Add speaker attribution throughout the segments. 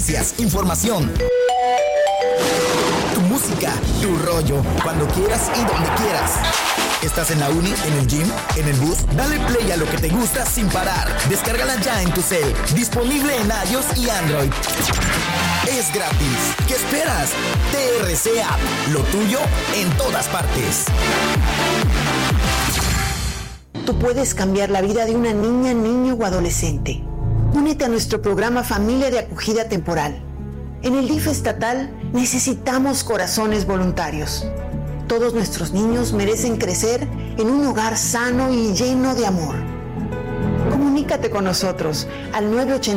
Speaker 1: noticias, información, tu música, tu rollo, cuando quieras y donde quieras. ¿Estás en la uni, en el gym, en el bus? Dale play a lo que te gusta sin parar. Descárgala ya en tu cel. Disponible en iOS y Android. Es gratis. ¿Qué esperas? TRC App. Lo tuyo en todas partes.
Speaker 2: Tú puedes cambiar la vida de una niña, niño o adolescente. Únete a nuestro programa Familia de Acogida Temporal. En el DIF estatal necesitamos corazones voluntarios. Todos nuestros niños merecen crecer en un hogar sano y lleno de amor. Comunícate con nosotros al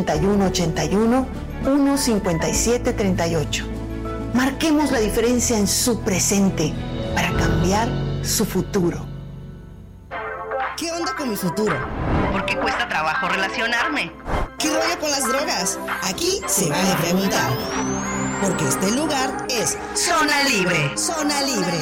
Speaker 2: 981-81-15738. Marquemos la diferencia en su presente para cambiar su futuro.
Speaker 3: ¿Qué onda con mi futuro?
Speaker 4: ¿Por qué cuesta trabajo relacionarme?
Speaker 3: ¿Qué rollo con las drogas? Aquí se vale preguntar. Porque este lugar es
Speaker 4: Zona Libre.
Speaker 3: Zona Libre.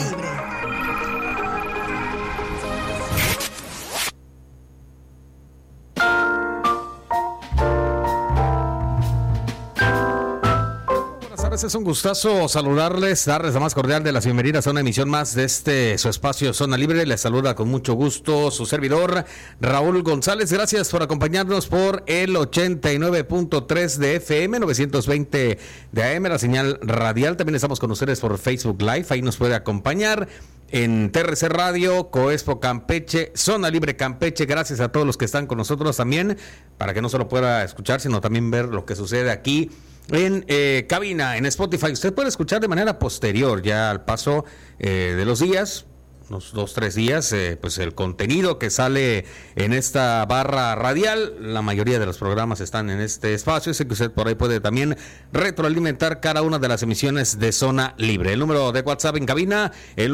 Speaker 5: Es un gustazo saludarles, darles la más cordial de las bienvenidas a una emisión más de su espacio Zona Libre. Les saluda con mucho gusto su servidor Raúl González. Gracias por acompañarnos por el 89.3 de FM, 920 de AM, la señal radial. También estamos con ustedes por Facebook Live, ahí nos puede acompañar en TRC Radio, Coexpo Campeche, Zona Libre Campeche. Gracias a todos los que están con nosotros también, para que no solo pueda escuchar, sino también ver lo que sucede aquí en cabina, en Spotify. Usted puede escuchar de manera posterior, ya al paso de los días, unos 2-3 días, pues el contenido que sale en esta barra radial. La mayoría de los programas están en este espacio, así que usted por ahí puede también retroalimentar cada una de las emisiones de Zona Libre. El número de WhatsApp en cabina, el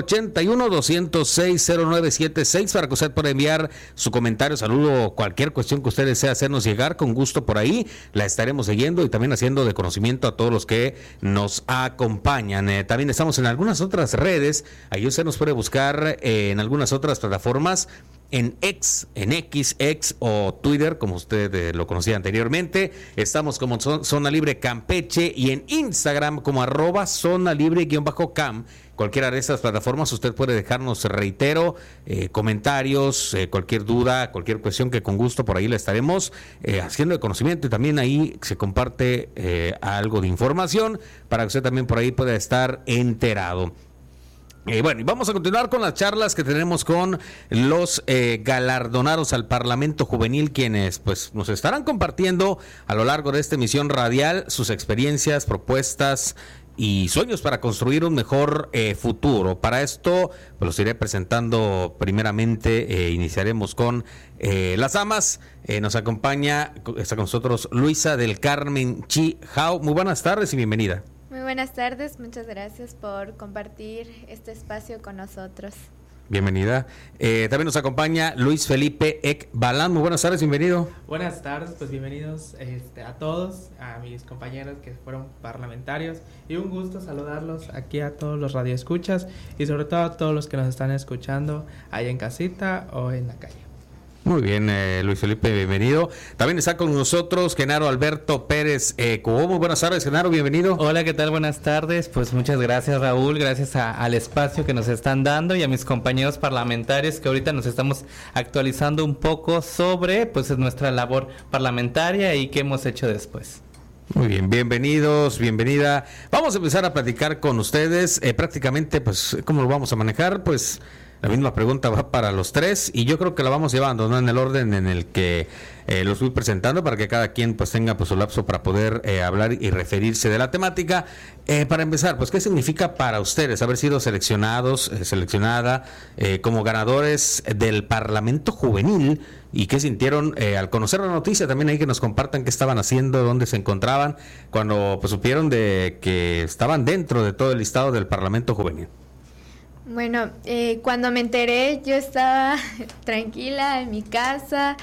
Speaker 5: 981-206-0976, para que usted pueda enviar su comentario, saludo, cualquier cuestión que usted desee hacernos llegar, con gusto por ahí la estaremos siguiendo y también haciendo de conocimiento a todos los que nos acompañan. También estamos en algunas otras redes, ahí usted nos puede buscar en algunas otras plataformas, en X o Twitter, como usted lo conocía anteriormente. Estamos como Zona Libre Campeche, y en Instagram como @Zona Libre_Cam. Cualquiera de estas plataformas usted puede dejarnos, reitero, comentarios, cualquier duda, cualquier cuestión, que con gusto por ahí le estaremos haciendo de conocimiento, y también ahí se comparte algo de información para que usted también por ahí pueda estar enterado. Bueno, y vamos a continuar con las charlas que tenemos con los galardonados al Parlamento Juvenil, quienes pues nos estarán compartiendo a lo largo de esta emisión radial sus experiencias, propuestas y sueños para construir un mejor futuro. Para esto pues los iré presentando primeramente. Iniciaremos con las damas. Nos acompaña, está con nosotros Luisa del Carmen Chi Jao. Muy buenas tardes y bienvenida.
Speaker 6: Muy buenas tardes, muchas gracias por compartir este espacio con nosotros.
Speaker 5: Bienvenida. También nos acompaña Luis Felipe Ek Balán. Muy buenas tardes, bienvenido.
Speaker 7: Buenas tardes, pues bienvenidos a todos, a mis compañeros que fueron parlamentarios, y un gusto saludarlos aquí a todos los radioescuchas y sobre todo a todos los que nos están escuchando ahí en casita o en la calle.
Speaker 5: Muy bien, Luis Felipe, bienvenido. También está con nosotros Genaro Alberto Pérez Cobo. Muy buenas tardes, Genaro, bienvenido.
Speaker 8: Hola, ¿qué tal? Buenas tardes. Pues muchas gracias, Raúl, gracias al espacio que nos están dando y a mis compañeros parlamentarios, que ahorita nos estamos actualizando un poco sobre pues nuestra labor parlamentaria y qué hemos hecho después.
Speaker 5: Muy bien, bienvenidos, bienvenida. Vamos a empezar a platicar con ustedes. Prácticamente, pues, ¿cómo lo vamos a manejar? Pues la misma pregunta va para los tres, y yo creo que la vamos llevando, ¿no?, en el orden en el que los fui presentando, para que cada quien pues tenga pues su lapso para poder hablar y referirse de la temática. Para empezar, pues, ¿qué significa para ustedes haber sido seleccionada como ganadores del Parlamento Juvenil? ¿Y qué sintieron al conocer la noticia? También ahí que nos compartan qué estaban haciendo, dónde se encontraban cuando pues supieron de que estaban dentro de todo el listado del Parlamento Juvenil.
Speaker 6: Bueno, cuando me enteré, yo estaba tranquila en mi casa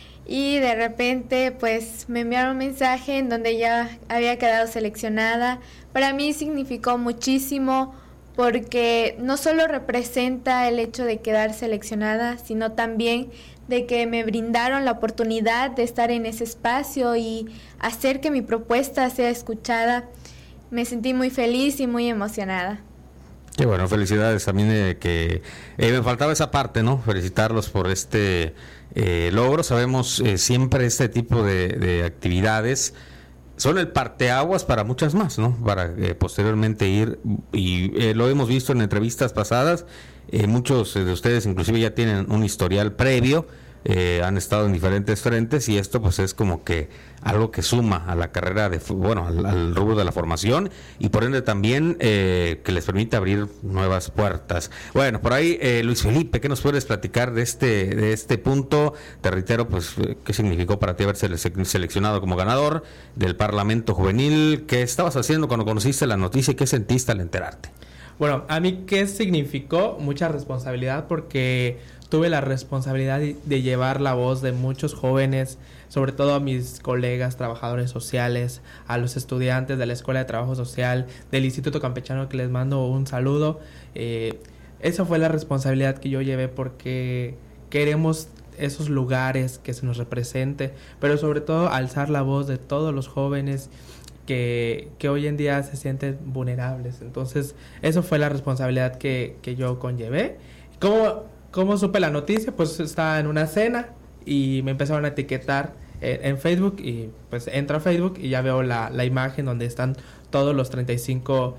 Speaker 6: y de repente pues me enviaron un mensaje en donde ya había quedado seleccionada. Para mí significó muchísimo porque no solo representa el hecho de quedar seleccionada, sino también de que me brindaron la oportunidad de estar en ese espacio y hacer que mi propuesta sea escuchada. Me sentí muy feliz y muy emocionada.
Speaker 5: Qué bueno, felicidades también que me faltaba esa parte, ¿no? Felicitarlos por este logro. Sabemos siempre este tipo de actividades son el parteaguas para muchas más, ¿no? Para posteriormente ir, y lo hemos visto en entrevistas pasadas, muchos de ustedes inclusive ya tienen un historial previo, han estado en diferentes frentes, y esto pues es como que algo que suma a la carrera al rubro de la formación, y por ende también que les permite abrir nuevas puertas. Bueno, por ahí Luis Felipe, ¿qué nos puedes platicar de este punto? Te reitero, pues, ¿qué significó para ti haberse seleccionado como ganador del Parlamento Juvenil? ¿Qué estabas haciendo cuando conociste la noticia y qué sentiste al enterarte?
Speaker 7: Bueno, a mí qué significó mucha responsabilidad, porque tuve la responsabilidad de llevar la voz de muchos jóvenes, sobre todo a mis colegas trabajadores sociales, a los estudiantes de la Escuela de Trabajo Social, del Instituto Campechano, que les mando un saludo. Esa fue la responsabilidad que yo llevé, porque queremos esos lugares que se nos represente, pero sobre todo alzar la voz de todos los jóvenes que hoy en día se sienten vulnerables. Entonces, eso fue la responsabilidad que yo conllevé. ¿Cómo supe la noticia? Pues estaba en una cena y me empezaron a etiquetar en Facebook, y pues entro a Facebook y ya veo la imagen donde están todos los 35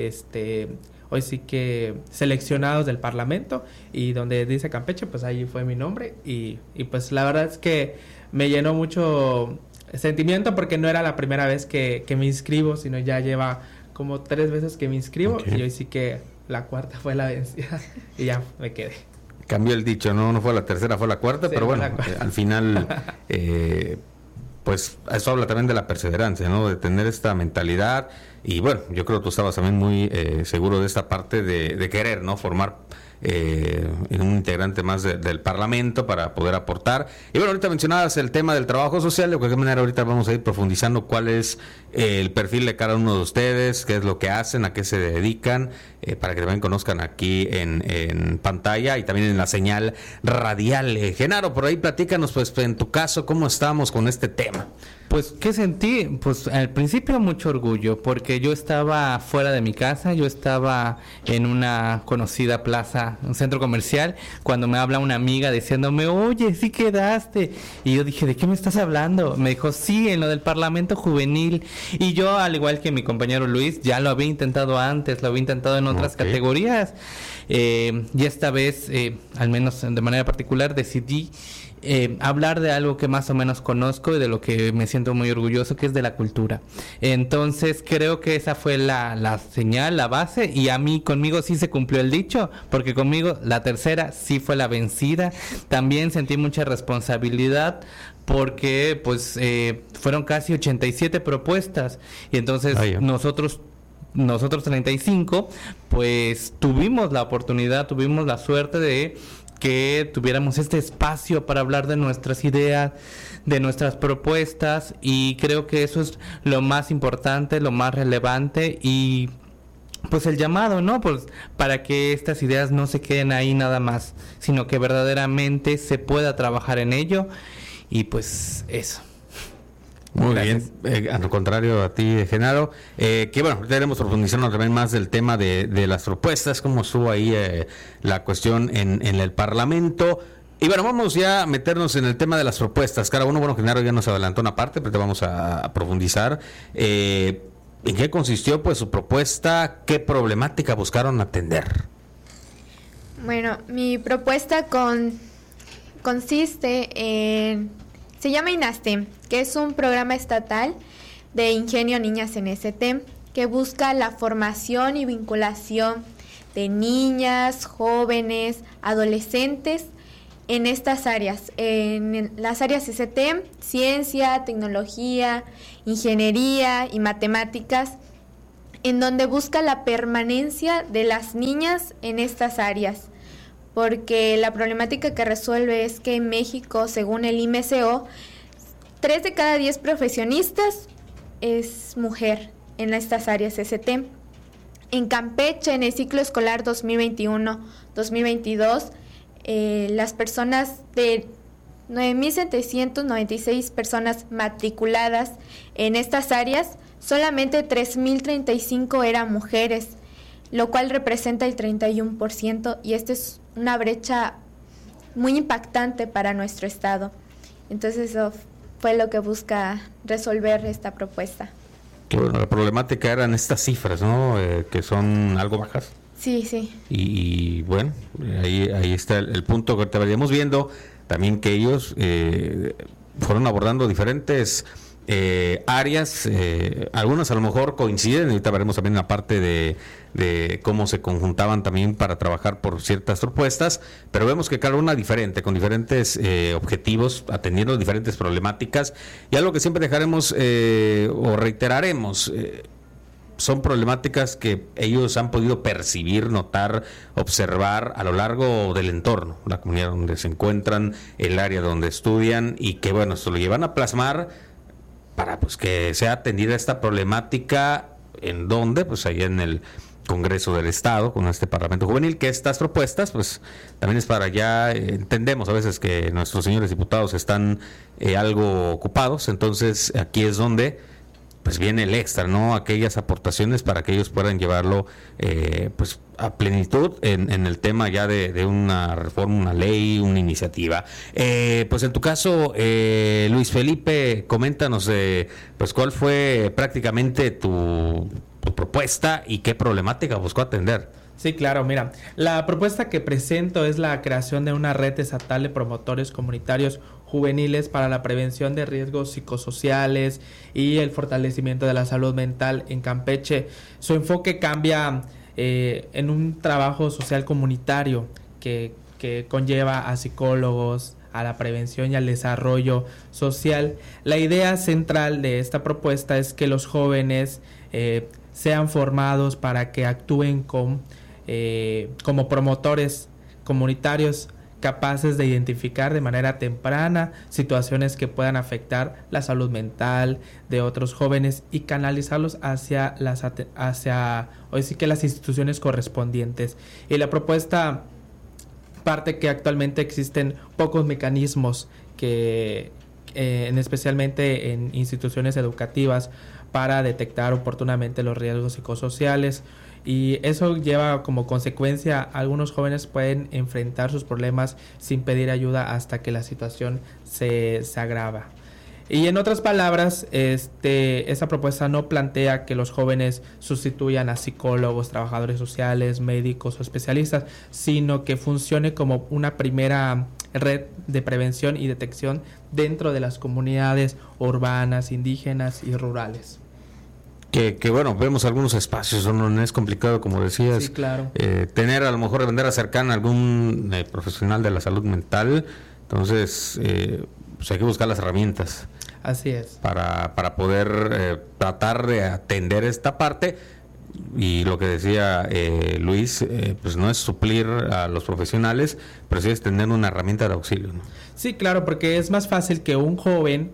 Speaker 7: hoy sí que seleccionados del Parlamento, y donde dice Campeche, pues ahí fue mi nombre, y pues la verdad es que me llenó mucho sentimiento, porque no era la primera vez que me inscribo, sino ya lleva como 3 veces que me inscribo. Okay. Y hoy sí que la cuarta fue la vencida y ya me quedé.
Speaker 5: Cambió el dicho, no fue la tercera, fue la cuarta, sí, pero bueno, al final, pues eso habla también de la perseverancia, ¿no? De tener esta mentalidad, y bueno, yo creo que tú estabas también muy seguro de esta parte de querer, ¿no? Formar en un integrante más del Parlamento para poder aportar. Y bueno, ahorita mencionabas el tema del trabajo social. De cualquier manera, ahorita vamos a ir profundizando cuál es el perfil de cada uno de ustedes, qué es lo que hacen, a qué se dedican, para que también conozcan aquí en pantalla y también en la señal radial. Genaro, por ahí platícanos, pues en tu caso, ¿cómo estamos con este tema?
Speaker 8: Pues, ¿qué sentí? Pues al principio mucho orgullo, porque yo estaba fuera de mi casa, yo estaba en una conocida plaza, un centro comercial, cuando me habla una amiga diciéndome, oye, sí quedaste. Y yo dije, ¿de qué me estás hablando? Me dijo, sí, en lo del Parlamento Juvenil. Y yo, al igual que mi compañero Luis, ya lo había intentado antes, lo había intentado en otras categorías. Y esta vez, al menos de manera particular, decidí hablar de algo que más o menos conozco y de lo que me siento muy orgulloso, que es de la cultura. Entonces creo que esa fue la señal, la base, y conmigo sí se cumplió el dicho, porque conmigo la tercera sí fue la vencida. También sentí mucha responsabilidad, porque pues fueron casi 87 propuestas, y entonces nosotros 35 pues tuvimos la oportunidad, tuvimos la suerte de que tuviéramos este espacio para hablar de nuestras ideas, de nuestras propuestas, y creo que eso es lo más importante, lo más relevante, y pues el llamado, ¿no? Pues para que estas ideas no se queden ahí nada más, sino que verdaderamente se pueda trabajar en ello, y pues eso.
Speaker 5: Muy
Speaker 8: Gracias.
Speaker 5: bien, al contrario a ti, Genaro, que bueno, estaremos profundizando también más del tema de las propuestas, cómo estuvo ahí la cuestión en el Parlamento. Y bueno, vamos ya a meternos en el tema de las propuestas. Cada uno, bueno, Genaro ya nos adelantó una parte, pero te vamos a profundizar. ¿En qué consistió pues su propuesta? ¿Qué problemática buscaron atender?
Speaker 6: Bueno, mi propuesta consiste en... Se llama INASTEM, que es un programa estatal de Ingenio Niñas en STEM, que busca la formación y vinculación de niñas, jóvenes, adolescentes en estas áreas, en las áreas STEM, ciencia, tecnología, ingeniería y matemáticas, en donde busca la permanencia de las niñas en estas áreas. Porque la problemática que resuelve es que en México, según el IMCO, 3 de cada 10 profesionistas es mujer en estas áreas STEM. En Campeche, en el ciclo escolar 2021-2022, las personas de 9.796 personas matriculadas en estas áreas, solamente 3.035 eran mujeres, lo cual representa el 31%, y esta es una brecha muy impactante para nuestro estado. Entonces eso fue lo que busca resolver esta propuesta.
Speaker 5: Que bueno, la problemática eran estas cifras, ¿no? Que son algo bajas.
Speaker 6: Sí.
Speaker 5: Y bueno, ahí está el punto que te veníamos viendo. También que ellos fueron abordando diferentes áreas, algunas a lo mejor coinciden. Ahorita veremos también la parte de cómo se conjuntaban también para trabajar por ciertas propuestas, pero vemos que cada una diferente, con diferentes objetivos, atendiendo diferentes problemáticas, y algo que siempre dejaremos o reiteraremos, son problemáticas que ellos han podido percibir, notar, observar a lo largo del entorno, la comunidad donde se encuentran, el área donde estudian, y que bueno, esto lo llevan a plasmar para pues que sea atendida esta problemática. ¿En dónde? Pues ahí en el Congreso del Estado, con este Parlamento Juvenil, que estas propuestas pues también es para allá. Entendemos a veces que nuestros señores diputados están algo ocupados, entonces aquí es donde pues viene el extra, ¿no? Aquellas aportaciones para que ellos puedan llevarlo pues a plenitud en el tema ya de una reforma, una ley, una iniciativa. Pues en tu caso, Luis Felipe, coméntanos pues cuál fue prácticamente tu propuesta y qué problemática buscó atender.
Speaker 7: Sí, claro, mira, la propuesta que presento es la creación de una red estatal de promotores comunitarios juveniles para la prevención de riesgos psicosociales y el fortalecimiento de la salud mental en Campeche. Su enfoque cambia en un trabajo social comunitario que conlleva a psicólogos, a la prevención y al desarrollo social. La idea central de esta propuesta es que los jóvenes sean formados para que actúen como promotores comunitarios capaces de identificar de manera temprana situaciones que puedan afectar la salud mental de otros jóvenes y canalizarlos hacia las instituciones correspondientes. Y la propuesta parte que actualmente existen pocos mecanismos que especialmente en instituciones educativas para detectar oportunamente los riesgos psicosociales, y eso lleva como consecuencia algunos jóvenes pueden enfrentar sus problemas sin pedir ayuda hasta que la situación se agrava. Y en otras palabras, esta propuesta no plantea que los jóvenes sustituyan a psicólogos, trabajadores sociales, médicos o especialistas, sino que funcione como una primera red de prevención y detección dentro de las comunidades urbanas, indígenas y rurales.
Speaker 5: Que bueno, vemos algunos espacios donde no es complicado, como decías,
Speaker 7: sí, claro.
Speaker 5: Tener a lo mejor de manera cercana a algún profesional de la salud mental. Entonces pues hay que buscar las herramientas.
Speaker 7: Así es.
Speaker 5: Para poder tratar de atender esta parte. Y lo que decía Luis, pues no es suplir a los profesionales, pero sí es tener una herramienta de auxilio, ¿no?
Speaker 7: Sí, claro, porque es más fácil que un joven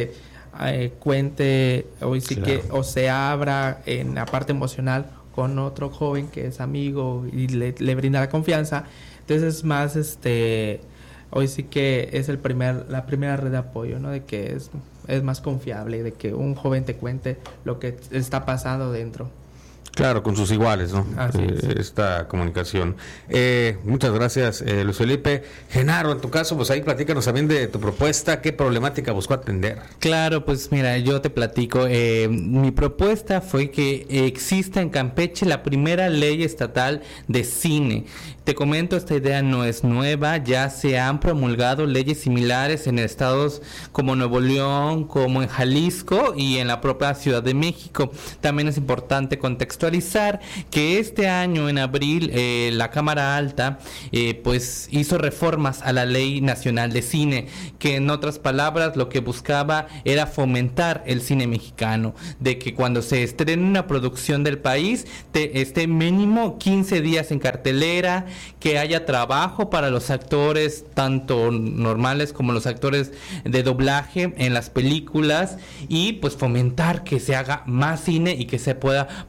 Speaker 7: cuente o se abra en la parte emocional con otro joven que es amigo y le brinda la confianza. Entonces es más hoy sí que es la primera red de apoyo, ¿no? De que es más confiable, de que un joven te cuente lo que está pasando dentro.
Speaker 5: Claro, con sus iguales, ¿no? Esta comunicación. Muchas gracias, Luis Felipe. Genaro, en tu caso, pues ahí platícanos también de tu propuesta. ¿Qué problemática buscó atender?
Speaker 8: Claro, pues mira, yo te platico. Mi propuesta fue que exista en Campeche la primera ley estatal de cine. Te comento, esta idea no es nueva, ya se han promulgado leyes similares en estados como Nuevo León, como en Jalisco y en la propia Ciudad de México. También es importante contextualizar que este año, en abril, la Cámara Alta pues hizo reformas a la Ley Nacional de Cine, que en otras palabras lo que buscaba era fomentar el cine mexicano, de que cuando se estrene una producción del país esté mínimo 15 días en cartelera, que haya trabajo para los actores tanto normales como los actores de doblaje en las películas, y pues fomentar que se haga más cine y que se pueda producir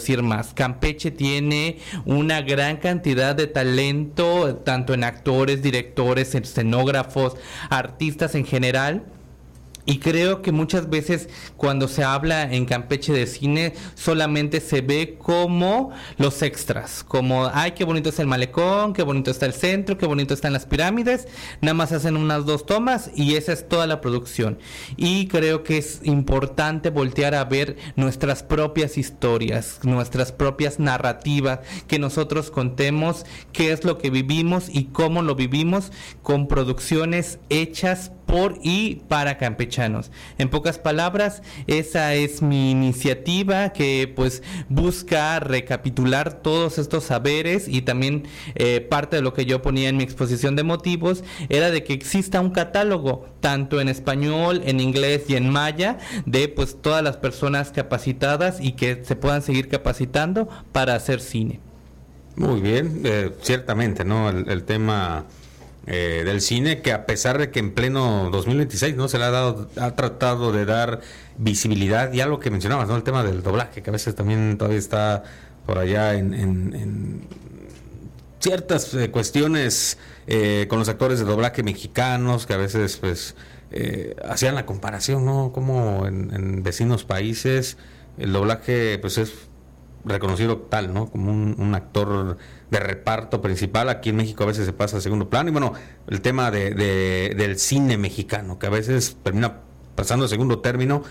Speaker 8: decir más. Campeche tiene una gran cantidad de talento, tanto en actores, directores, escenógrafos, artistas en general. Y creo que muchas veces cuando se habla en Campeche de cine solamente se ve como los extras, como ay, qué bonito es el malecón, qué bonito está el centro, qué bonito están las pirámides, nada más hacen unas 2 tomas y esa es toda la producción. Y creo que es importante voltear a ver nuestras propias historias, nuestras propias narrativas, que nosotros contemos qué es lo que vivimos y cómo lo vivimos con producciones hechas por y para campechanos. En pocas palabras, esa es mi iniciativa, que pues busca recapitular todos estos saberes, y también parte de lo que yo ponía en mi exposición de motivos era de que exista un catálogo tanto en español, en inglés y en maya de pues todas las personas capacitadas y que se puedan seguir capacitando para hacer cine.
Speaker 5: Muy bien, ciertamente, ¿no? El tema del cine, que a pesar de que en pleno 2026 no se le ha tratado de dar visibilidad, y algo que mencionabas, ¿no? El tema del doblaje, que a veces también todavía está por allá en ciertas cuestiones con los actores de doblaje mexicanos, que a veces pues hacían la comparación, ¿no? Como en vecinos países el doblaje pues es reconocido tal, ¿no? Como un actor de reparto principal. Aquí en México a veces se pasa a segundo plano, y bueno, el tema del cine mexicano, que a veces termina pasando a segundo término.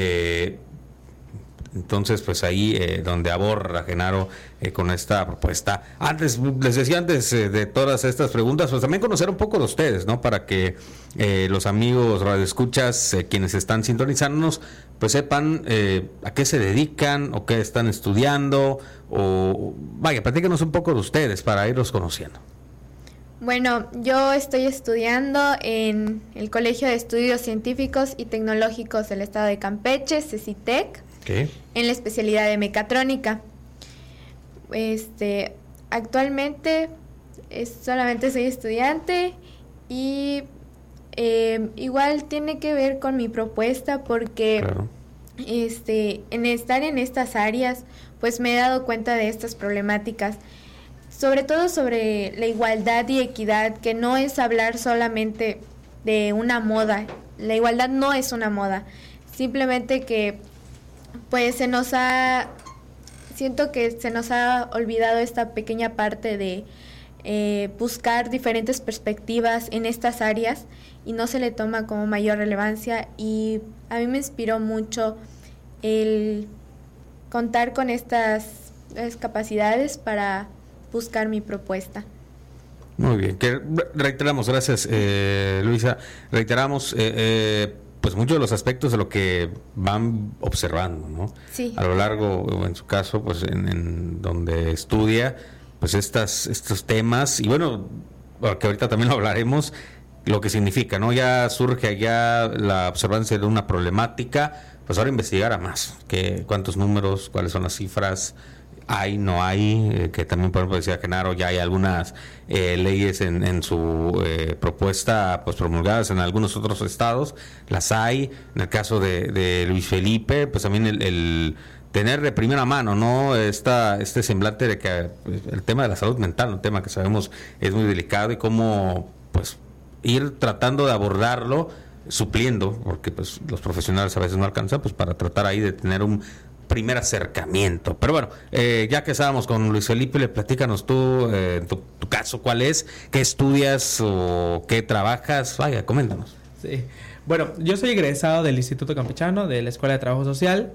Speaker 5: Entonces pues ahí donde aborda Genaro con esta propuesta. Les decía antes de todas estas preguntas, pues también conocer un poco de ustedes, ¿no? Para que los amigos radioescuchas, quienes están sintonizándonos, pues sepan a qué se dedican o qué están estudiando, o vaya, platícanos un poco de ustedes para irlos conociendo.
Speaker 6: Bueno, yo estoy estudiando en el Colegio de Estudios Científicos y Tecnológicos del Estado de Campeche, CECITEC, en la especialidad de mecatrónica. Actualmente solamente soy estudiante, y igual tiene que ver con mi propuesta, porque claro, en estar en estas áreas pues me he dado cuenta de estas problemáticas, sobre todo sobre la igualdad y equidad, que no es hablar solamente de una moda. La igualdad no es una moda, simplemente que pues siento que se nos ha olvidado esta pequeña parte de buscar diferentes perspectivas en estas áreas, y no se le toma como mayor relevancia. Y a mí me inspiró mucho el contar con estas capacidades para buscar mi propuesta.
Speaker 5: Muy bien, que reiteramos, gracias Luisa, reiteramos pues muchos de los aspectos de lo que van observando, ¿no?
Speaker 6: Sí.
Speaker 5: A lo largo, o en su caso, pues en donde estudia, pues estos temas, y bueno, que ahorita también lo hablaremos, lo que significa, ¿no? Ya surge allá la observancia de una problemática, pues ahora investigar a más, que cuántos números, cuáles son las cifras, hay, no hay, que también, por ejemplo, decía Genaro, ya hay algunas leyes en su propuesta pues promulgadas en algunos otros estados, las hay. En el caso de Luis Felipe, pues también el tener de primera mano, ¿no? Este semblante de que el tema de la salud mental, un tema que sabemos es muy delicado, y cómo pues ir tratando de abordarlo, supliendo, porque pues los profesionales a veces no alcanzan, pues para tratar ahí de tener un primer acercamiento. Pero bueno, ya que estábamos con Luis Felipe, platícanos tú, tu caso, ¿cuál es? ¿Qué estudias o qué trabajas? Vaya, coméntanos.
Speaker 7: Sí. Bueno, yo soy egresado del Instituto Campechano, de la Escuela de Trabajo Social.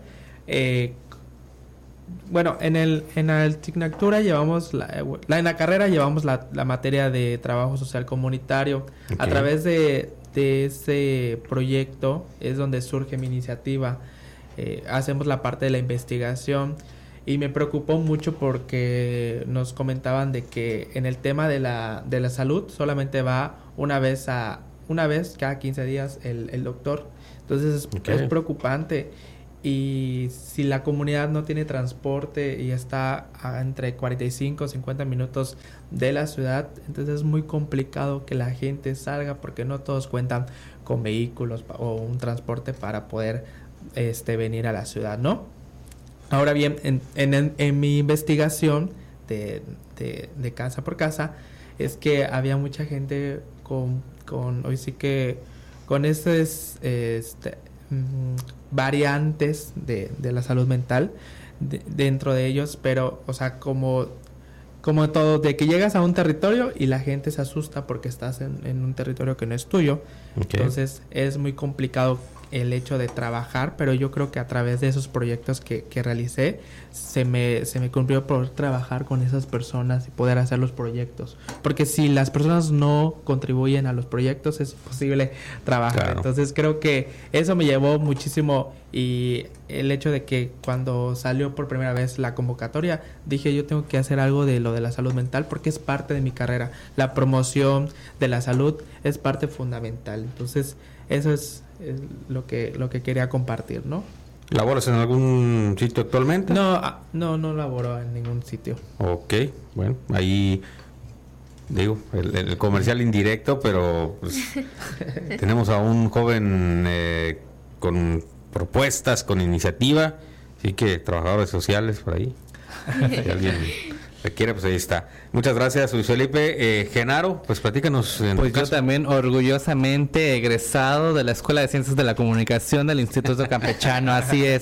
Speaker 7: Bueno, en la asignatura llevamos, en la carrera llevamos la materia de trabajo social comunitario. Okay. A través de ese proyecto es donde surge mi iniciativa. Hacemos la parte de la investigación, y me preocupó mucho porque nos comentaban de que en el tema de la salud solamente va una vez cada 15 días el doctor. Entonces es preocupante, y si la comunidad no tiene transporte y está entre 45 o 50 minutos de la ciudad, entonces es muy complicado que la gente salga, porque no todos cuentan con vehículos o un transporte para poder venir a la ciudad, ¿no? Ahora bien, en mi investigación de casa por casa, es que había mucha gente con hoy sí que con estas variantes de la salud mental dentro de ellos, pero, o sea, como todo, de que llegas a un territorio y la gente se asusta porque estás en un territorio que no es tuyo. Okay. Entonces es muy complicado el hecho de trabajar, pero yo creo que a través de esos proyectos que realicé se me cumplió poder trabajar con esas personas y poder hacer los proyectos, porque si las personas no contribuyen a los proyectos es imposible trabajar. Claro. Entonces creo que eso me llevó muchísimo, y el hecho de que cuando salió por primera vez la convocatoria dije yo tengo que hacer algo de lo de la salud mental porque es parte de mi carrera, la promoción de la salud es parte fundamental. Entonces eso es lo que quería compartir, ¿no?
Speaker 5: ¿Laboras en algún sitio actualmente?
Speaker 7: No laboro en ningún sitio.
Speaker 5: Ok, bueno, ahí digo, el comercial indirecto, pero pues, tenemos a un joven con propuestas, con iniciativa, así que trabajadores sociales por ahí. Si alguien quiere, pues ahí está. Muchas gracias, Luis Felipe. Genaro, pues platícanos.
Speaker 8: Pues yo también orgullosamente egresado de la Escuela de Ciencias de la Comunicación del Instituto Campechano, así es.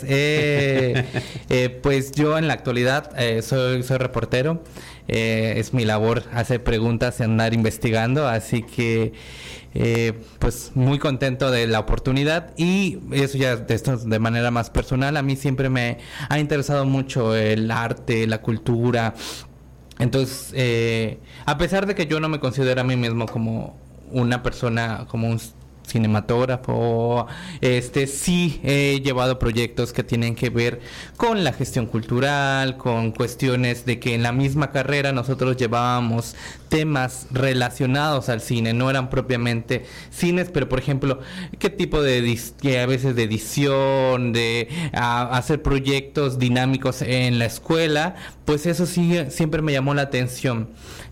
Speaker 8: Pues yo en la actualidad soy reportero, es mi labor hacer preguntas y andar investigando, así que pues muy contento de la oportunidad, y eso ya de manera más personal. A mí siempre me ha interesado mucho el arte, la cultura. Entonces, a pesar de que yo no me considero a mí mismo como una persona, como un cinematógrafo, sí he llevado proyectos que tienen que ver con la gestión cultural, con cuestiones de que en la misma carrera nosotros llevábamos temas relacionados al cine, no eran propiamente cines, pero por ejemplo, qué tipo de a veces de edición, de hacer proyectos dinámicos en la escuela, pues eso sí siempre me llamó la atención.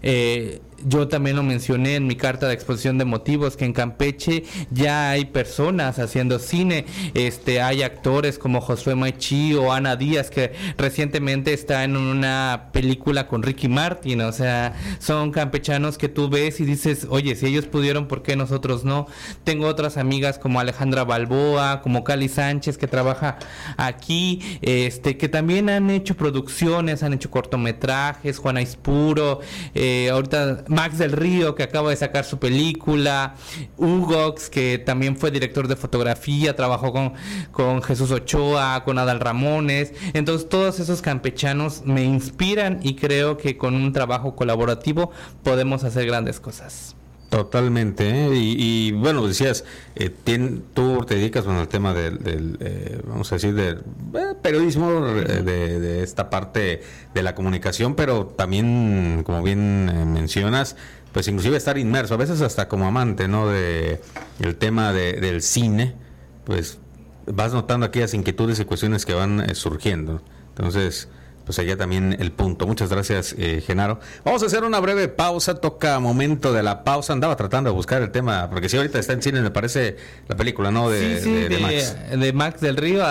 Speaker 8: Yo también lo mencioné en mi carta de exposición de motivos, que en Campeche ya hay personas haciendo cine, hay actores como Josué Maichi o Ana Díaz, que recientemente está en una película con Ricky Martin. O sea, son campechanos que tú ves y dices, oye, si ellos pudieron, ¿por qué nosotros no? Tengo otras amigas como Alejandra Balboa, como Cali Sánchez, que trabaja aquí, que también han hecho producciones, han hecho cortometrajes, Juana Ispuro, ahorita Max del Río, que acaba de sacar su película, Hugox, que también fue director de fotografía, trabajó con Jesús Ochoa, con Adal Ramones. Entonces todos esos campechanos me inspiran y creo que con un trabajo colaborativo podemos hacer grandes cosas.
Speaker 5: Totalmente, y bueno, decías, tú te dedicas al tema del vamos a decir, del periodismo, de esta parte de la comunicación, pero también, como bien mencionas, pues inclusive estar inmerso, a veces hasta como amante, ¿no?, de el tema del cine, pues vas notando aquellas inquietudes y cuestiones que van surgiendo. Entonces, pues allá también el punto. Muchas gracias, Genaro. Vamos a hacer una breve pausa, toca momento de la pausa. Andaba tratando de buscar el tema, porque si ahorita está en cine, me parece la película, ¿no? De Max.
Speaker 8: De Max del Río,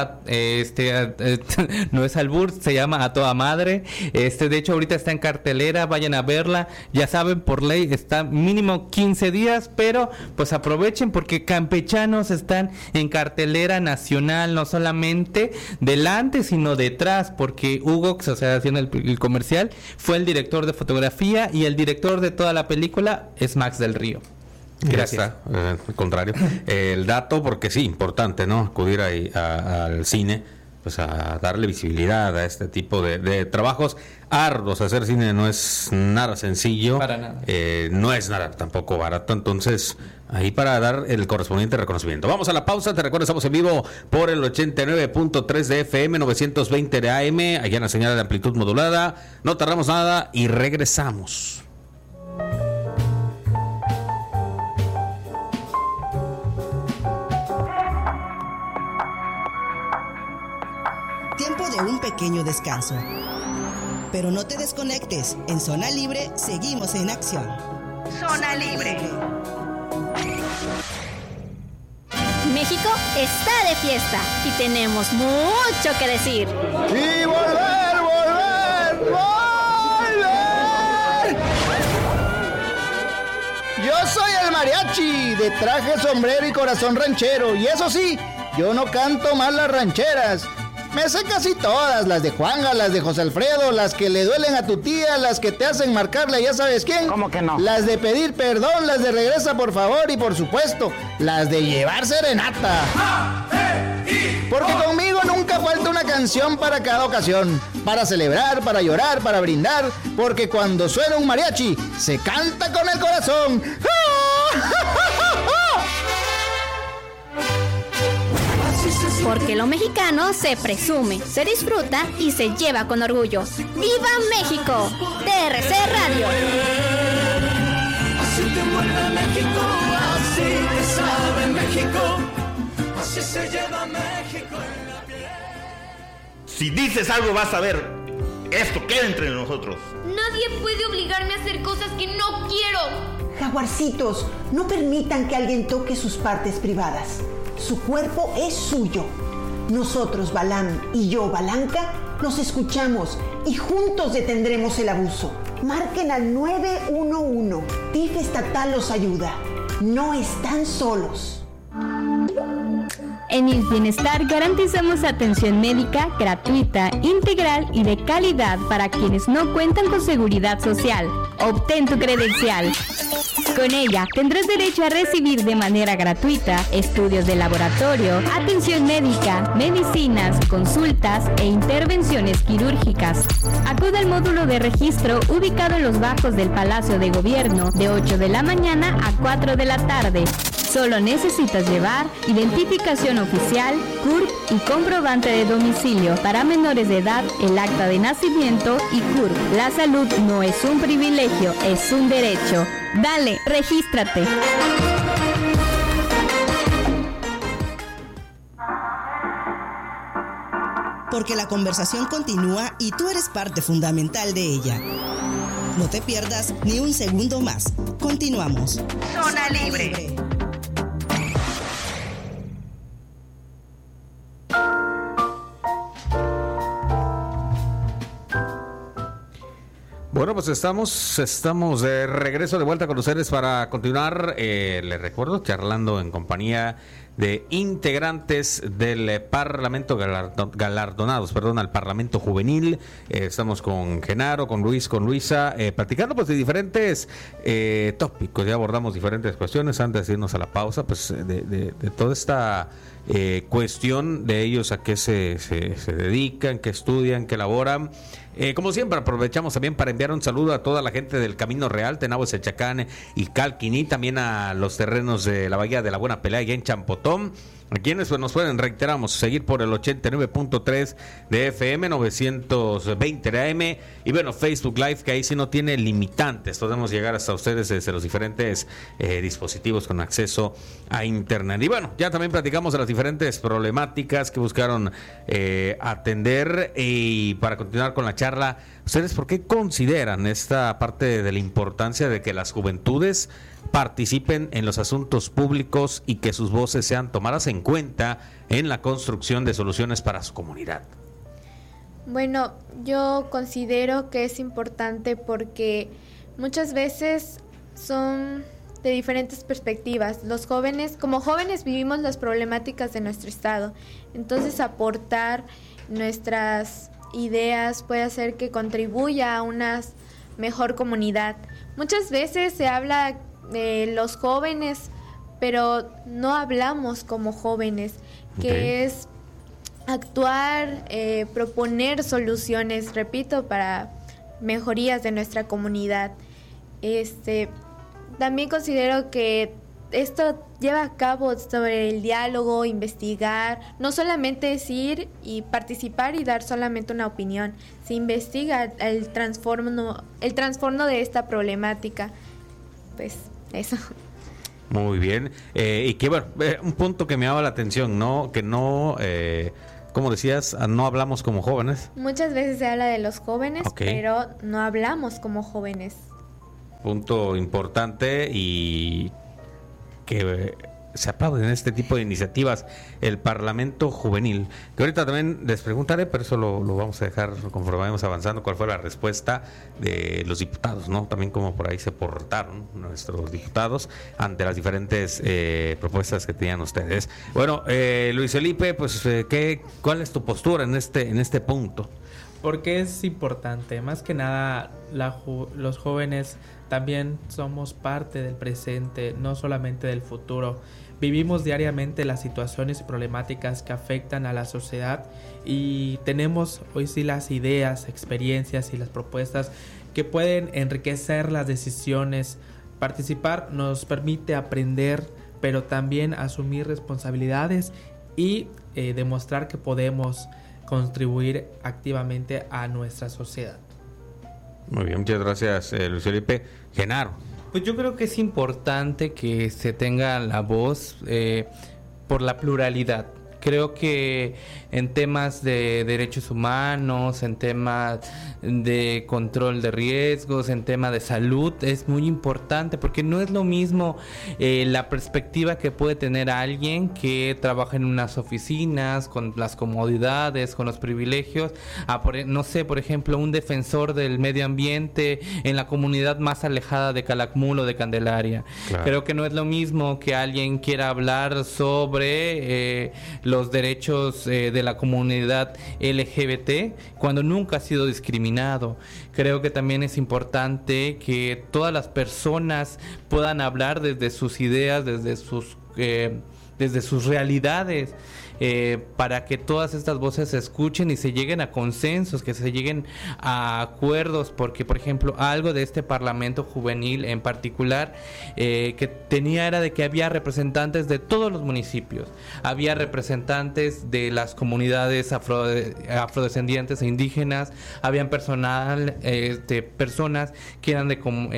Speaker 8: no es albur, se llama A Toda Madre. De hecho, ahorita está en cartelera, vayan a verla. Ya saben, por ley está mínimo 15 días, pero pues aprovechen porque campechanos están en cartelera nacional, no solamente delante, sino detrás, porque Hugo, o sea, haciendo el comercial, fue el director de fotografía y el director de toda la película es Max del Río. Gracias.
Speaker 5: Al contrario. El dato, porque sí, importante, ¿no? Acudir ahí al cine, pues a darle visibilidad a este tipo de trabajos arduos. Hacer cine no es nada sencillo.
Speaker 8: Para nada.
Speaker 5: No es nada tampoco barato. Entonces, ahí para dar el correspondiente reconocimiento. Vamos a la pausa. Te recuerdo, estamos en vivo por el 89.3 de FM, 920 de AM, allá en la señal de amplitud modulada. No tardamos nada y regresamos.
Speaker 3: Tiempo de un pequeño descanso. Pero no te desconectes. En Zona Libre seguimos en acción.
Speaker 4: Zona Libre.
Speaker 9: México está de fiesta y tenemos mucho que decir.
Speaker 10: ¡Viva
Speaker 9: de traje, sombrero y corazón ranchero. Y eso sí, yo no canto mal las rancheras. Me sé casi todas, las de Juanga, las de José Alfredo, las que le duelen a tu tía, las que te hacen marcarle a ya sabes quién.
Speaker 10: ¿Cómo que no?
Speaker 9: Las de pedir perdón, las de regresa por favor y por supuesto, las de llevar serenata. Porque conmigo nunca falta una canción para cada ocasión, para celebrar, para llorar, para brindar, porque cuando suena un mariachi, se canta con el corazón.
Speaker 11: Porque lo mexicano se presume, se disfruta y se lleva con orgullo. ¡Viva México! TRC Radio.
Speaker 12: Así te muerde México, así te sabe México, así se lleva México en la piel.
Speaker 13: Si dices algo vas a ver, esto queda entre nosotros.
Speaker 14: Nadie puede obligarme a hacer cosas que no quiero.
Speaker 2: Jaguarcitos, no permitan que alguien toque sus partes privadas. Su cuerpo es suyo. Nosotros, Balam y yo, Balanca, nos escuchamos y juntos detendremos el abuso. Marquen al 911. DIF estatal los ayuda. No están solos.
Speaker 11: En IMSS Bienestar garantizamos atención médica gratuita, integral y de calidad para quienes no cuentan con seguridad social. Obtén tu credencial. Con ella tendrás derecho a recibir de manera gratuita estudios de laboratorio, atención médica, medicinas, consultas e intervenciones quirúrgicas. Acude al módulo de registro ubicado en los bajos del Palacio de Gobierno de 8 de la mañana a 4 de la tarde. Solo necesitas llevar identificación oficial, CURP y comprobante de domicilio. Para menores de edad, el acta de nacimiento y CURP. La salud no es un privilegio, es un derecho. Dale, regístrate.
Speaker 3: Porque la conversación continúa y tú eres parte fundamental de ella. No te pierdas ni un segundo más. Continuamos.
Speaker 4: Zona Libre.
Speaker 5: Bueno, pues estamos de regreso de vuelta con ustedes para continuar, les recuerdo, charlando en compañía de integrantes del Parlamento galardonados, al Parlamento Juvenil. Estamos con Genaro, con Luis, con Luisa, platicando pues de diferentes tópicos. Ya abordamos diferentes cuestiones antes de irnos a la pausa, pues de toda esta cuestión de ellos, a qué se dedican, qué estudian, qué elaboran. Como siempre, aprovechamos también para enviar un saludo a toda la gente del Camino Real, Tenabo, Sechacán y Calquiní, también a los terrenos de la Bahía de la Buena Pelea y en Champotón, a quienes pues, nos pueden, reiteramos, seguir por el 89.3 de FM, 920 de AM, y bueno, Facebook Live, que ahí sí no tiene limitantes, podemos llegar hasta ustedes desde los diferentes dispositivos con acceso a internet. Y bueno, ya también platicamos de las diferentes problemáticas que buscaron atender, y para continuar con la charla, ¿ustedes por qué consideran esta parte de la importancia de que las juventudes participen en los asuntos públicos y que sus voces sean tomadas en cuenta en la construcción de soluciones para su comunidad?
Speaker 6: Bueno, yo considero que es importante porque muchas veces son de diferentes perspectivas. Los jóvenes, como jóvenes, vivimos las problemáticas de nuestro estado. Entonces, aportar nuestras ideas puede hacer que contribuya a una mejor comunidad. Muchas veces se habla de los jóvenes, pero no hablamos como jóvenes, que es actuar, proponer soluciones, repito, para mejorías de nuestra comunidad. También considero que esto lleva a cabo sobre el diálogo, investigar, no solamente es ir y participar y dar solamente una opinión, se investiga el trasfondo de esta problemática. Pues eso.
Speaker 5: Muy bien, y que bueno, un punto que me llama la atención, ¿no? Que no, como decías, no hablamos como jóvenes.
Speaker 6: Muchas veces se habla de los jóvenes, pero no hablamos como jóvenes.
Speaker 5: Punto importante, y que se aplauden este tipo de iniciativas, el Parlamento Juvenil, que ahorita también les preguntaré, pero eso lo vamos a dejar conforme vayamos avanzando, cuál fue la respuesta de los diputados, ¿no? También cómo por ahí se portaron nuestros diputados ante las diferentes propuestas que tenían ustedes. Bueno, Luis Felipe, pues, ¿cuál es tu postura en este punto?
Speaker 7: Porque es importante, más que nada los jóvenes también somos parte del presente, no solamente del futuro. Vivimos diariamente las situaciones y problemáticas que afectan a la sociedad y tenemos hoy sí las ideas, experiencias y las propuestas que pueden enriquecer las decisiones. Participar nos permite aprender, pero también asumir responsabilidades y demostrar que podemos contribuir activamente a nuestra sociedad.
Speaker 5: Muy bien, muchas gracias, Luis Felipe. Genaro.
Speaker 8: Pues yo creo que es importante que se tenga la voz por la pluralidad. Creo que en temas de derechos humanos, en temas de control de riesgos, en temas de salud, es muy importante porque no es lo mismo la perspectiva que puede tener alguien que trabaja en unas oficinas con las comodidades, con los privilegios, no sé, por ejemplo, un defensor del medio ambiente en la comunidad más alejada de Calakmul o de Candelaria. Claro. Creo que no es lo mismo que alguien quiera hablar sobre los derechos de la comunidad LGBT cuando nunca ha sido discriminado. Creo que también es importante que todas las personas puedan hablar desde sus ideas, desde sus realidades, para que todas estas voces se escuchen y se lleguen a consensos, que se lleguen a acuerdos, porque por ejemplo algo de este Parlamento Juvenil en particular que tenía era de que había representantes de todos los municipios, había representantes de las comunidades afrodescendientes e indígenas, habían personas que eran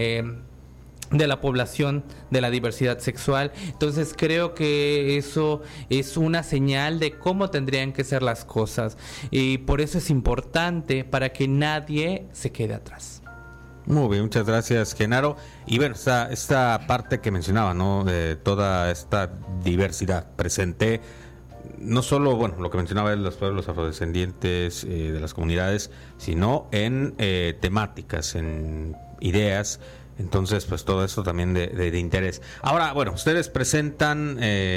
Speaker 8: de la población de la diversidad sexual. Entonces creo que eso es una señal de cómo tendrían que ser las cosas y por eso es importante para que nadie se quede atrás.
Speaker 5: Muy bien, muchas gracias, Genaro. Y bueno, esta parte que mencionaba, ¿no? De toda esta diversidad presente, no solo, bueno, lo que mencionaba de los pueblos afrodescendientes, de las comunidades, sino en temáticas, en ideas. Entonces, pues todo eso también de interés. Ahora, bueno, ustedes presentan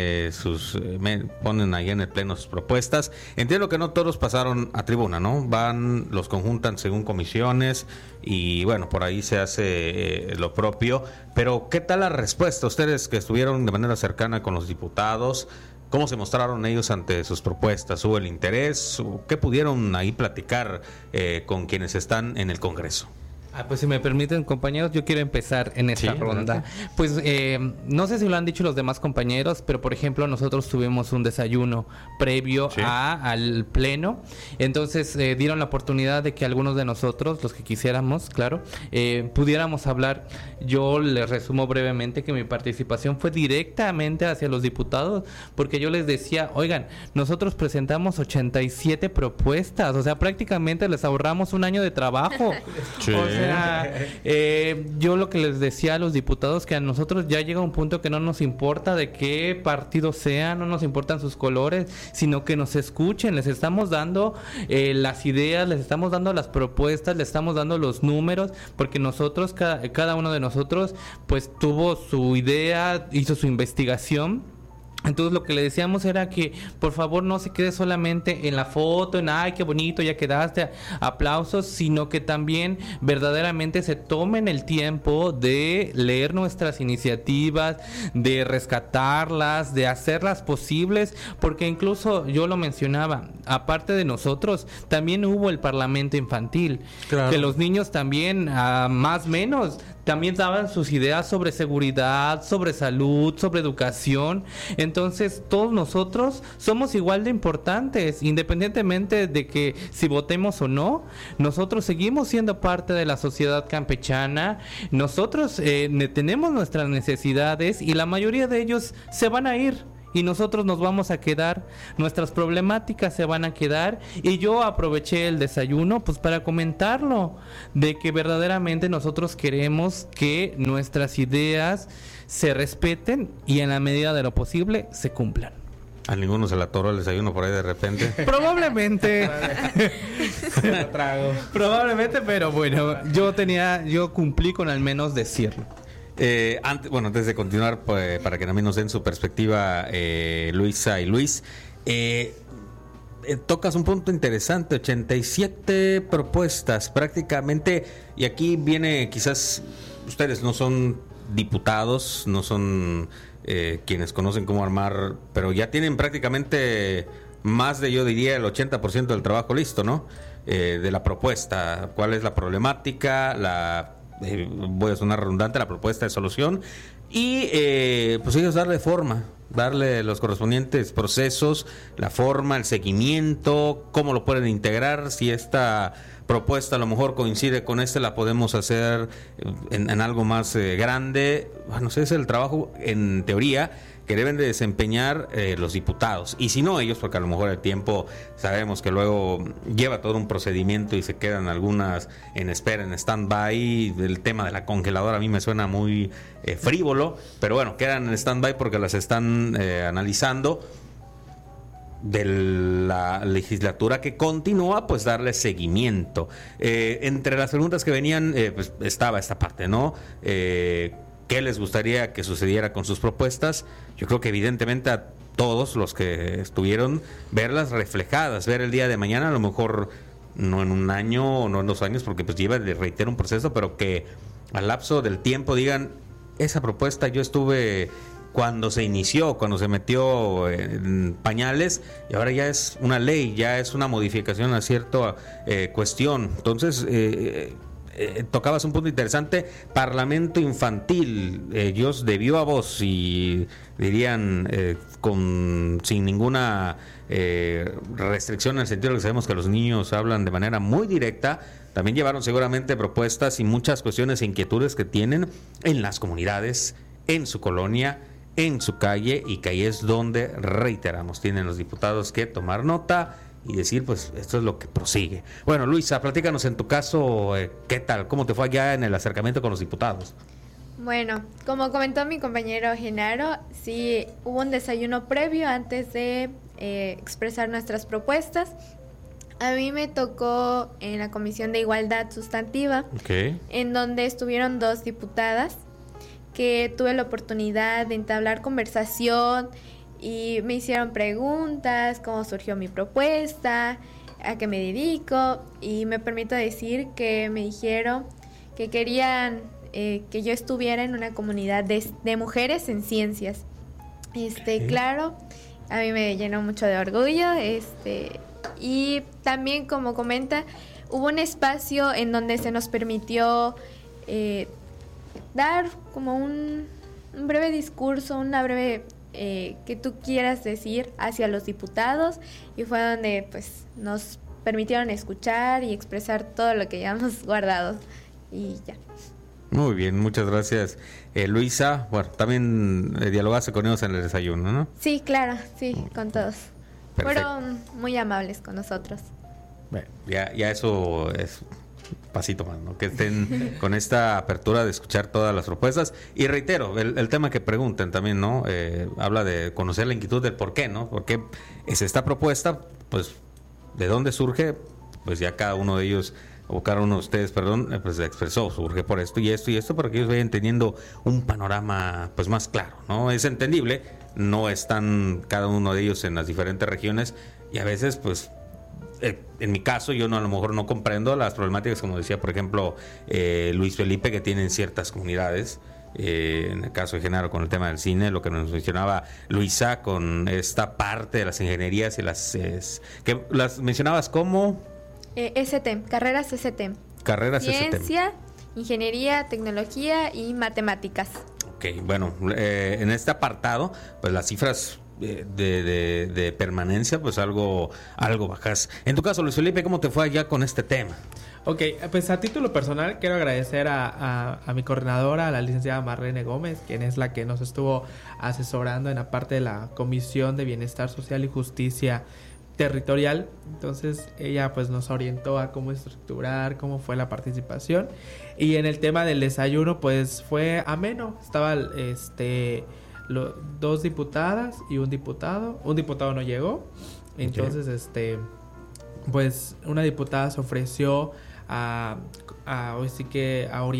Speaker 5: ponen ahí en el pleno sus propuestas. Entiendo que no todos pasaron a tribuna, ¿no? Los conjuntan según comisiones y bueno, por ahí se hace lo propio. Pero, ¿qué tal la respuesta? Ustedes que estuvieron de manera cercana con los diputados, ¿cómo se mostraron ellos ante sus propuestas? ¿Hubo el interés? ¿Qué pudieron ahí platicar con quienes están en el Congreso?
Speaker 8: Pues si me permiten, compañeros, yo quiero empezar en esta ronda. Adelante. Pues no sé si lo han dicho los demás compañeros, pero por ejemplo nosotros tuvimos un desayuno previo al pleno. Entonces dieron la oportunidad de que algunos de nosotros, los que quisiéramos, claro, pudiéramos hablar. Yo les resumo brevemente que mi participación fue directamente hacia los diputados, porque yo les decía, oigan, nosotros presentamos 87 propuestas, o sea, prácticamente les ahorramos un año de trabajo. Sí. O sea, yo lo que les decía a los diputados, que a nosotros ya llega un punto que no nos importa de qué partido sea, no nos importan sus colores, sino que nos escuchen. Les estamos dando las ideas, les estamos dando las propuestas, les estamos dando los números, porque nosotros, cada uno de nosotros pues tuvo su idea, hizo su investigación. Entonces lo que le decíamos era que por favor no se quede solamente en la foto, en ay qué bonito, ya quedaste, aplausos, sino que también verdaderamente se tomen el tiempo de leer nuestras iniciativas, de rescatarlas, de hacerlas posibles, porque incluso yo lo mencionaba, aparte de nosotros, también hubo el Parlamento Infantil, claro, que los niños también, más o menos, también daban sus ideas sobre seguridad, sobre salud, sobre educación. Entonces todos nosotros somos igual de importantes, independientemente de que si votemos o no. Nosotros seguimos siendo parte de la sociedad campechana. Nosotros tenemos nuestras necesidades y la mayoría de ellos se van a ir. y nosotros nos vamos a quedar, nuestras problemáticas se van a quedar, y yo aproveché el desayuno pues para comentarlo, de que verdaderamente nosotros queremos que nuestras ideas se respeten y en la medida de lo posible se cumplan.
Speaker 5: A ninguno se le atoró el desayuno por ahí de repente.
Speaker 8: Probablemente. Probablemente, pero bueno, yo cumplí con al menos decirlo.
Speaker 5: Antes de continuar, pues, para que también nos den su perspectiva, Luisa y Luis, tocas un punto interesante, 87 propuestas prácticamente, y aquí viene, quizás ustedes no son diputados, no son quienes conocen cómo armar, pero ya tienen prácticamente más de, yo diría, el 80% del trabajo listo, ¿no? De la propuesta, cuál es la problemática, voy a sonar redundante, la propuesta de solución, y pues ellos darle forma, darle los correspondientes procesos, la forma, el seguimiento, cómo lo pueden integrar, si esta propuesta a lo mejor coincide con la podemos hacer en algo más grande. Bueno, ese es el trabajo en teoría que deben de desempeñar los diputados, y si no ellos, porque a lo mejor el tiempo sabemos que luego lleva todo un procedimiento y se quedan algunas en espera, en stand-by. El tema de la congeladora a mí me suena muy frívolo, pero bueno, quedan en stand-by porque las están analizando. De la legislatura que continúa, pues darle seguimiento. Entre las preguntas que venían, pues estaba esta parte, ¿no? ¿Qué les gustaría que sucediera con sus propuestas? Yo creo que evidentemente a todos los que estuvieron, verlas reflejadas, ver el día de mañana, a lo mejor no en un año o no en 2 años, porque pues lleva, reitero, un proceso, pero que al lapso del tiempo digan, esa propuesta yo estuve cuando se inició, cuando se metió en pañales, y ahora ya es una ley, ya es una modificación a cierta cuestión. Entonces, tocabas un punto interesante, parlamento infantil, ellos de viva voz y dirían sin ninguna restricción, en el sentido de que sabemos que los niños hablan de manera muy directa. También llevaron seguramente propuestas y muchas cuestiones e inquietudes que tienen en las comunidades, en su colonia, en su calle, y que ahí es donde, reiteramos, tienen los diputados que tomar nota y decir, pues esto es lo que prosigue. Bueno, Luisa, platícanos en tu caso, ¿qué tal? ¿Cómo te fue allá en el acercamiento con los diputados?
Speaker 6: Bueno, como comentó mi compañero Genaro, sí hubo un desayuno previo antes de expresar nuestras propuestas. A mí me tocó en la Comisión de Igualdad Sustantiva, en donde estuvieron 2 diputadas, que tuve la oportunidad de entablar conversación y me hicieron preguntas, cómo surgió mi propuesta, a qué me dedico, y me permito decir que me dijeron que querían que yo estuviera en una comunidad de mujeres en ciencias. Claro, a mí me llenó mucho de orgullo, y también, como comenta, hubo un espacio en donde se nos permitió dar como un breve discurso, una breve que tú quieras decir hacia los diputados, y fue donde pues nos permitieron escuchar y expresar todo lo que llevamos guardado, y ya.
Speaker 5: Muy bien, muchas gracias, Luisa. Bueno, también dialogaste con ellos en el desayuno, ¿no?
Speaker 6: Sí, claro, sí, con todos.
Speaker 5: Perfecto.
Speaker 6: Fueron muy amables con nosotros.
Speaker 5: Bueno, ya eso es pasito más, ¿no? Que estén con esta apertura de escuchar todas las propuestas. Y reitero, el tema que preguntan también, ¿no? Habla de conocer la inquietud del por qué, ¿no? ¿Por qué es esta propuesta? Pues, ¿de dónde surge? Pues ya cada uno de ellos, o cada uno de ustedes, perdón, pues expresó, surge por esto y esto, para que ellos vayan teniendo un panorama pues más claro, ¿no? Es entendible, no están cada uno de ellos en las diferentes regiones, y a veces pues en mi caso yo a lo mejor no comprendo las problemáticas, como decía por ejemplo Luis Felipe, que tienen ciertas comunidades. En el caso de Genaro con el tema del cine, lo que nos mencionaba Luisa con esta parte de las ingenierías y que las mencionabas como
Speaker 6: carreras STEM. Ciencia, ingeniería, tecnología y matemáticas.
Speaker 5: Ok, bueno, en este apartado, pues las cifras de permanencia, pues algo bajas. En tu caso, Luis Felipe, ¿cómo te fue allá con este tema?
Speaker 7: Ok, pues a título personal quiero agradecer a mi coordinadora, a la licenciada Marlene Gómez, quien es la que nos estuvo asesorando en la parte de la Comisión de Bienestar Social y Justicia Territorial. Entonces ella pues nos orientó a cómo estructurar, cómo fue la participación. Y en el tema del desayuno pues fue ameno. Estaba dos diputadas y un diputado. Un diputado no llegó. Entonces pues una diputada se ofreció a orientar